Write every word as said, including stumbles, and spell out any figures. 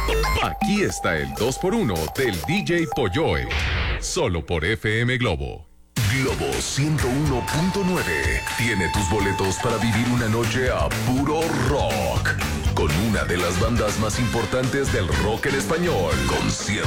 Aquí está el dos por uno del D J Polloe. Solo por F M Globo. Globo ciento uno punto nueve tiene tus boletos para vivir una noche a puro rock con una de las bandas más importantes del rock en español. Concierto